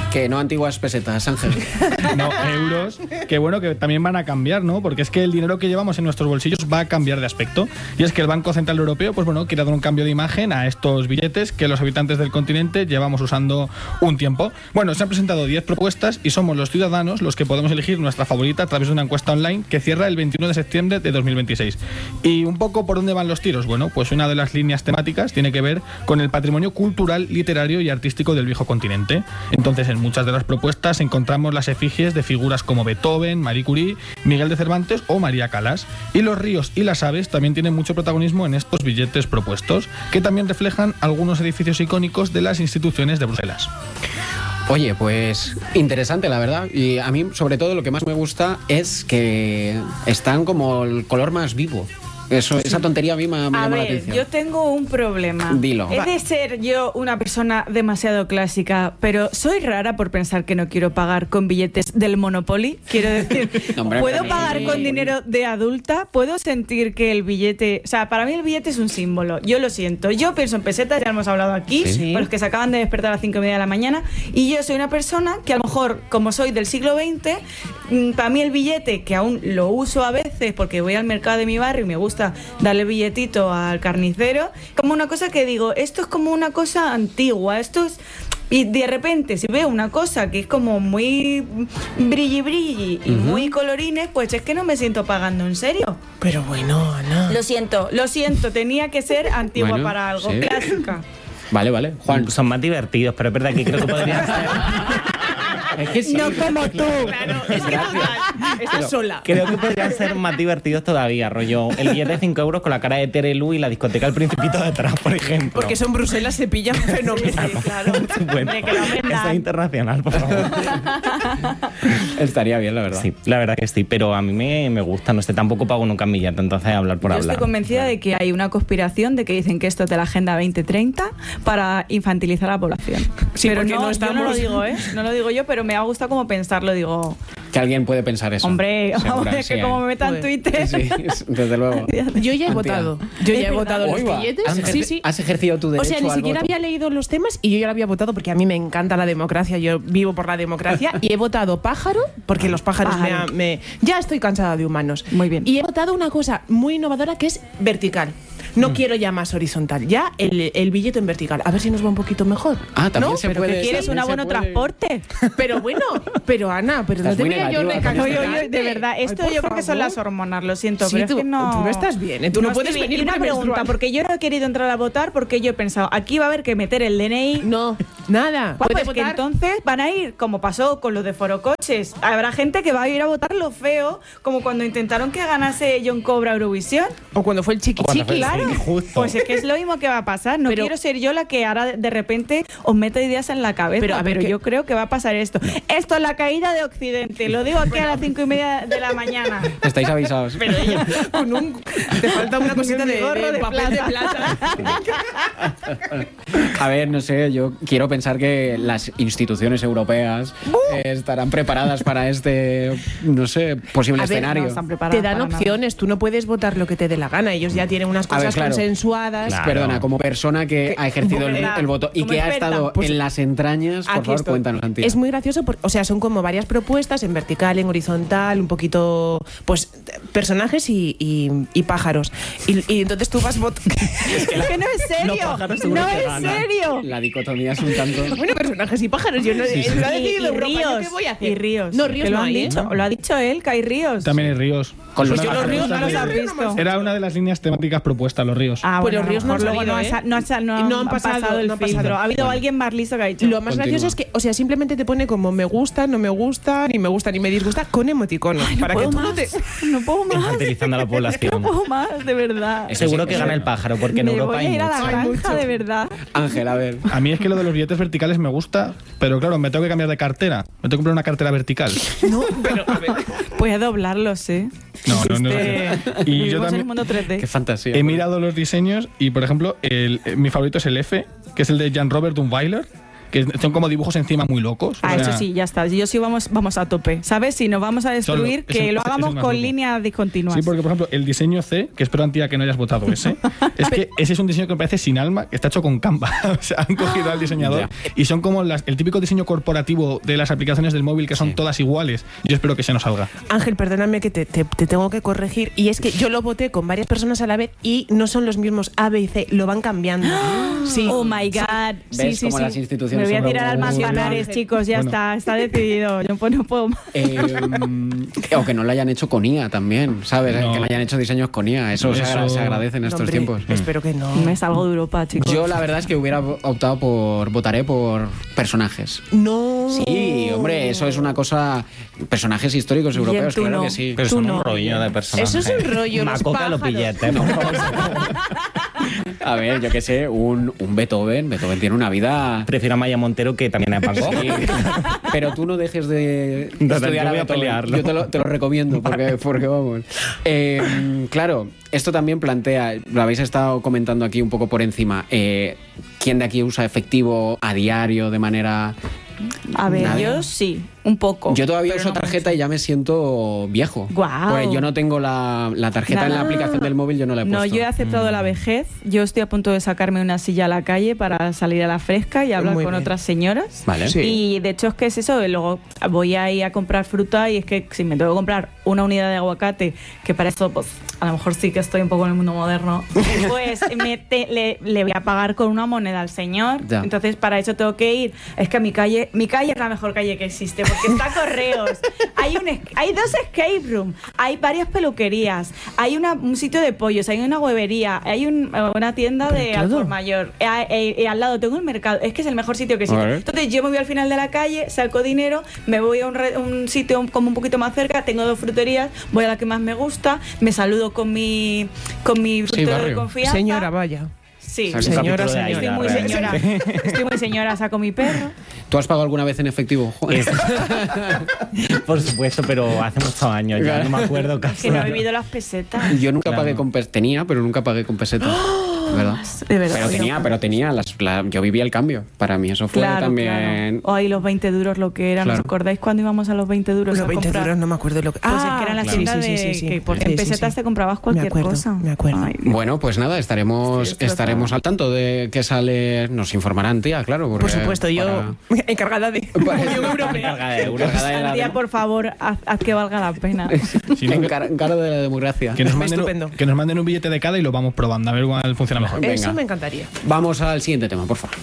Que no antiguas pesetas, Ángel. No, euros, que bueno, que también van a cambiar, ¿no? Porque es que el dinero que llevamos en nuestros bolsillos va a cambiar de aspecto. Y es que el Banco Central Europeo, pues bueno, quiere dar un cambio de imagen a estos billetes que los habitantes del continente llevamos usando un tiempo. Bueno, se han presentado 10 propuestas y somos los ciudadanos los que podemos elegir nuestra favorita a través de una encuesta online que cierra el 21 de septiembre de 2026. ¿Y un poco por dónde van los tiros? Bueno, pues una de las líneas temáticas tiene que ver con el patrimonio cultural, literario y artístico del viejo continente. Entonces, en muchas de las propuestas encontramos las efigies de figuras como Beethoven, Marie Curie, Miguel de Cervantes o María Callas. Y los ríos y las aves también tienen mucho protagonismo en estos billetes propuestos, que también reflejan algunos edificios icónicos de las instituciones de Bruselas. Oye, pues interesante, la verdad. Y a mí, sobre todo, lo que más me gusta es que están como el color más vivo. Esa tontería a mí me llama la atención. Yo tengo un problema. Dilo. He de ser yo una persona demasiado clásica, pero soy rara por pensar que no quiero pagar con billetes del Monopoly. Quiero decir, ¿puedo pagar con dinero de adulta? ¿Puedo sentir que el billete... O sea, para mí el billete es un símbolo. Yo lo siento. Yo pienso en pesetas, ya hemos hablado aquí, por los que se acaban de despertar a las 5:30 de la mañana. Y yo soy una persona que a lo mejor, como soy del siglo XX, para mí el billete, que aún lo uso a veces porque voy al mercado de mi barrio y me gusta darle billetito al carnicero, como una cosa que digo, esto es como una cosa antigua, esto es... Y de repente, si veo una cosa que es como muy brilli y muy colorines, pues es que no me siento pagando en serio. Pero bueno, Ana. Lo siento, tenía que ser antigua para algo, clásica. Vale, Juan. Son más divertidos, pero es verdad que creo que podrían ser... Es que sí. No como tú. Claro, es que estás sola. Creo que podrían ser más divertidos todavía, rollo. El billete de 5 euros con la cara de Terelu y la discoteca El Principito detrás, por ejemplo. Porque son Bruselas, se pillan fenomenal. Sí, claro. Bueno, eso es internacional, por favor. Estaría bien, la verdad. Sí, la verdad que sí, pero a mí me gusta, no sé, tampoco pago nunca en billete, entonces hablar por hablar. Yo estoy convencida de que hay una conspiración de que dicen que esto es de la Agenda 2030 para infantilizar a la población. Sí, pero porque no, estamos... yo no lo digo, no lo digo yo, pero me ha gustado como pensarlo, digo... Que alguien puede pensar eso. Hombre, es que como me metan en Twitter... Sí, desde luego. Yo ya he votado. Yo ya he votado los billetes. Sí. ¿Has ejercido tu derecho O sea, ni al siquiera voto? había leído los temas y yo ya lo había votado porque a mí me encanta la democracia, yo vivo por la democracia y he votado pájaro porque los pájaros ya estoy cansada de humanos. Muy bien. Y he votado una cosa muy innovadora que es vertical. No quiero ya más horizontal, ya el billete en vertical. A ver si nos va un poquito mejor. Ah, también ¿no? se ¿Pero puede. que quieres un abono transporte? Pero bueno, pero Ana, pero no Estás muy debería yo negativa, recalcitrarte. De verdad, esto Ay, yo por creo que son favor. las hormonas, lo siento, Sí, pero tú, es que no... tú no estás bien, tú no puedes estoy bien. venir Y una pregunta, premenstrual. porque yo no he querido entrar a votar porque yo he pensado, aquí va a haber que meter el DNI. No, nada. Pues ¿Puedes que votar? entonces van a ir, como pasó con los de Forocoches, habrá gente que va a ir a votar lo feo, como cuando intentaron que ganase John Cobra Eurovisión. O cuando fue el chiqui chiqui. Claro, pues es que es lo mismo que va a pasar. No quiero ser yo la que ahora de repente os meta ideas en la cabeza, Pero, a ver, yo creo que va a pasar esto. Esto es la caída de Occidente, lo digo aquí a las 5:30 de la mañana. Estáis avisados. Pero ella con te falta una cosita de gorro de papel de plata. A ver, no sé, yo quiero pensar que las instituciones europeas estarán preparadas para este, no sé, posible A ver, escenario. no están preparadas Te dan para nada. opciones, tú no puedes votar lo que te dé la gana. Ellos ya tienen unas A ver, cosas claro. consensuadas. Claro. Perdona, como persona que ha ejercido el voto y como que ha experta, estado pues, en las entrañas, por Aquí favor, estoy. cuéntanos, Antía. Es muy gracioso, o sea, son como varias propuestas en vertical, en horizontal, un poquito, pues, personajes y pájaros. Y entonces tú vas votando. Es que no es serio, no es serio. La dicotomía es un tanto... Bueno, personajes y pájaros. Yo no lo ha decidido Europa. ¿Yo qué voy a hacer? Y ríos. No, ríos que lo no han hay, ¿eh? dicho. Lo ha dicho él, que hay ríos. También hay ríos. Con los Pues yo los ríos no los has visto. Era una de las líneas temáticas propuestas, los ríos. Ah, Pues bueno, los ríos no han luego salido, no han pasado el no han filtro. pasado. Ha habido alguien más listo que ha dicho. Lo más gracioso es que, o sea, simplemente te pone como me gusta, no me gusta, ni me gusta, ni me disgusta, con emoticonos. para que tú no te... No puedo más. Infantilizando a la población. No puedo más, de verdad. Seguro que gana el pájaro, porque en Me Europa voy a hay ir a la mucho. granja, de verdad. Ángel, a ver. A mí es que lo de los billetes verticales me gusta, pero claro, me tengo que cambiar de cartera. Me tengo que comprar una cartera vertical. No, pero a ver... Voy a doblarlos, No. Y yo Vivimos en el también mundo 3D. Qué fantasía. he mirado los diseños y, por ejemplo, mi favorito es el F, que es el de Jan Robert Dunweiler. que son como dibujos encima muy locos. Eso sí, ya está. Yo sí vamos a tope, ¿sabes? Si nos vamos a destruir, que lo hagamos con líneas discontinuas. Sí, porque por ejemplo, el diseño C, que espero, Antía, que no hayas votado ese, es que ese es un diseño que me parece sin alma, que está hecho con Canva. O sea, han cogido al diseñador y son como el típico diseño corporativo de las aplicaciones del móvil que son todas iguales. Yo espero que se nos salga. Ángel, perdóname que te tengo que corregir, y es que yo lo voté con varias personas a la vez y no son los mismos A, B y C, lo van cambiando. Sí. Oh my God. ¿Ves cómo las instituciones Me voy a son tirar al Manzanares, chicos, ya está decidido. Yo no puedo más. O que no lo hayan hecho con IA también, ¿sabes? No. Que no hayan hecho diseños con IA. Eso se agradece en estos tiempos. Espero que no. Me salgo de Europa, chicos. Yo la verdad es que votaré por personajes. No. Sí, hombre, eso es una cosa. Personajes históricos europeos, tú claro no. que sí. Pero Tú son no. un rollo de personajes. Eso es un rollo, los Macoca los pájaros. billetes, por favor. A ver, yo qué sé, un Beethoven. Beethoven tiene una vida. Prefiero a Maya Montero, que también es Van Gogh. Sí. Pero tú no dejes de No, estudiar yo a voy a Beethoven. pelearlo. Yo te lo recomiendo porque vamos. Claro, esto también plantea, lo habéis estado comentando aquí un poco por encima, ¿quién de aquí usa efectivo a diario de manera... A ver, Nadie? yo sí, un poco. Yo todavía pero uso no tarjeta y ya me siento viejo. Guau. Porque yo no tengo la tarjeta en la aplicación del móvil, yo no la he puesto. No, yo he aceptado la vejez. Yo estoy a punto de sacarme una silla a la calle para salir a la fresca y hablar Muy con bien. otras señoras. Vale. Sí. Y de hecho es que es eso, luego voy a ir a comprar fruta y es que si me tengo que comprar una unidad de aguacate, que para eso pues a lo mejor sí que estoy un poco en el mundo moderno, pues le voy a pagar con una moneda al señor. Ya. Entonces para eso tengo que ir. Es que mi calle es la mejor calle que existe porque está Correos, hay dos escape room, hay varias peluquerías, hay un sitio de pollos, hay una huevería, hay una tienda de al por mayor, al lado tengo el mercado, es que es el mejor sitio que existe. Vale. Entonces yo me voy al final de la calle, saco dinero, me voy a un sitio como un poquito más cerca, tengo 2 fruterías, voy a la que más me gusta, me saludo con mi frutero de barrio. confianza. Señora, vaya. Sí, Saca un Señora, capítulo de señora. estoy muy Aida, señora. Estoy muy señora, saco mi perro. ¿Tú has pagado alguna vez en efectivo? Joder. Por supuesto, pero hace muchos años ya, no me acuerdo casi. Que no he vivido las pesetas. Yo nunca Claro. pagué con pesetas. Tenía, pero nunca pagué con pesetas. ¿Verdad? De verdad. Pero tenía yo vivía el cambio. Para mí eso fue también... O ahí los 20 duros lo que eran. Claro. ¿Os acordáis cuando íbamos a los 20 duros Los a 20 comprar? duros no me acuerdo lo que... Pues es que eran las claro. tiendas Sí, de sí, sí, sí. que por Sí, en sí, pesetas sí. te comprabas cualquier cosa. Me acuerdo. Ay, Bueno, pues nada, estaremos al tanto de que sale. Nos informarán, tía, claro. Por supuesto, yo encargada de Unión Europea. Encargada de euros. Tía, por favor, haz que valga la pena. Si no, En cara de la democracia. que nos manden, Estupendo. que nos manden un billete de cada y lo vamos probando, a ver cuál funciona mejor. Venga. Eso me encantaría. Vamos al siguiente tema, por favor.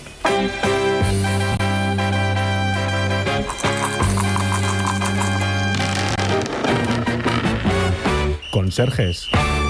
Conserjes.